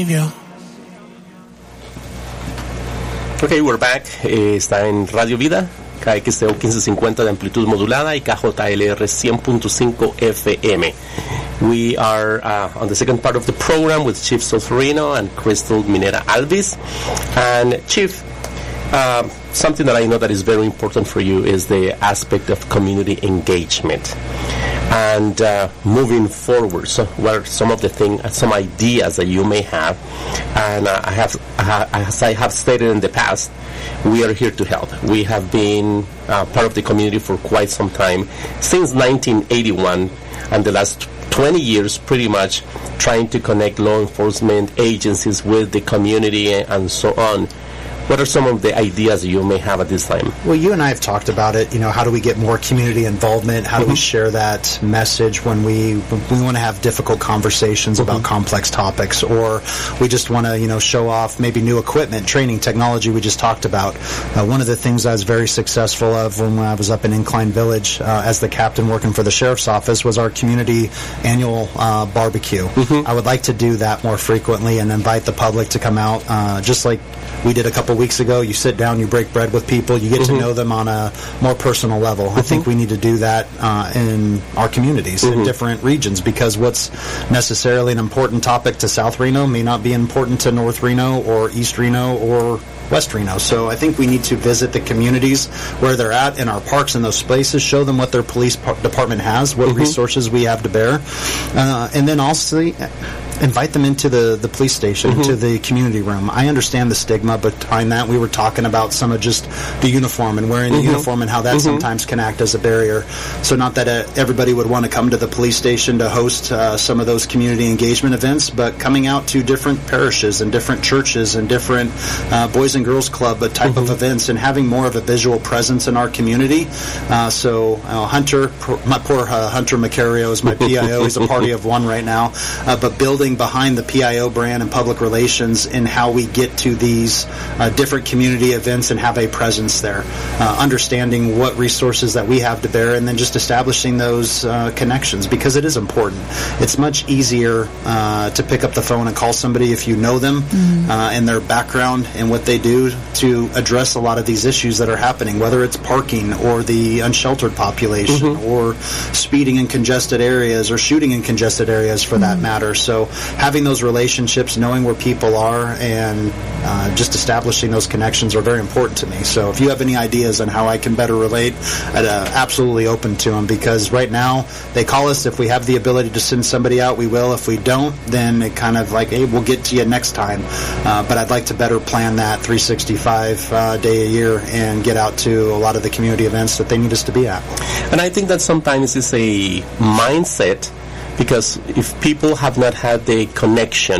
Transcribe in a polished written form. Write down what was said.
Ok, we're back. Está en Radio Vida, KXTO 1550 de amplitud modulada y KJLR 100.5 FM. We are on the second part of the program with Chief Solferino and Crystal Minera Alvis. And Chief, something that I know that is very important for you is the aspect of community engagement. And moving forward, so what are some of the some ideas that you may have? And as I have stated in the past, we are here to help. We have been part of the community for quite some time, since 1981, and the last 20 years pretty much trying to connect law enforcement agencies with the community and so on. What are some of the ideas you may have at this time? Well, you and I have talked about it. You know, how do we get more community involvement? How do we share that message when we want to have difficult conversations about complex topics, or we just want to, show off maybe new equipment, training, technology we just talked about. One of the things I was very successful of when I was up in Incline Village as the captain working for the sheriff's office was our community annual barbecue. I would like to do that more frequently and invite the public to come out, just like we did a couple weeks ago. You sit down, you break bread with people, you get to know them on a more personal level. I think we need to do that in our communities, in different regions, because what's necessarily an important topic to South Reno may not be important to North Reno or East Reno or West Reno. So I think we need to visit the communities where they're at in our parks and those places, show them what their police department has, what resources we have to bear, and then also invite them into the police station, to the community room. I understand the stigma behind that. We were talking about some of just the uniform and wearing the uniform and how that sometimes can act as a barrier. So not that everybody would want to come to the police station to host some of those community engagement events, but coming out to different parishes and different churches and different Boys and Girls Club type of events and having more of a visual presence in our community. So Hunter, my poor Hunter Macario is my PIO. He's a party of one right now. But building behind the PIO brand and public relations in how we get to these different community events and have a presence there, understanding what resources that we have to bear, and then just establishing those connections, because it is important. It's much easier to pick up the phone and call somebody if you know them and their background and what they do to address a lot of these issues that are happening, whether it's parking or the unsheltered population or speeding in congested areas or shooting in congested areas for that matter. So having those relationships, knowing where people are, and just establishing those connections are very important to me. So if you have any ideas on how I can better relate, I'm absolutely open to them, because right now they call us. If we have the ability to send somebody out, we will. If we don't, then it kind of like, hey, we'll get to you next time. But I'd like to better plan that 365 day a year and get out to a lot of the community events that they need us to be at. And I think that sometimes it's a mindset, because if people have not had the connection